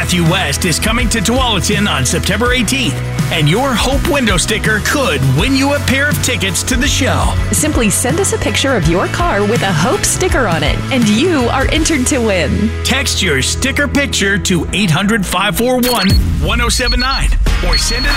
Matthew West is coming to Tualatin on September 18th, and your Hope window sticker could win you a pair of tickets to the show. Simply send us a picture of your car with a Hope sticker on it, and you are entered to win. Text your sticker picture to 800-541-1079 or send it